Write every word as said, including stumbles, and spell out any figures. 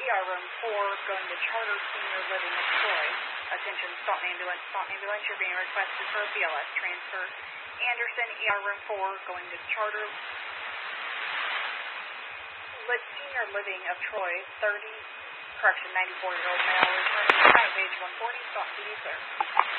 R Room four going to Charter Senior Living of Troy. Attention, stop ambulance, stop ambulance. You're being requested for a B L S transfer. Anderson, E R Room four going to Charter Senior Living of Troy. thirty, correction, ninety-four-year-old male returning to age one forty. Stop P D, sir.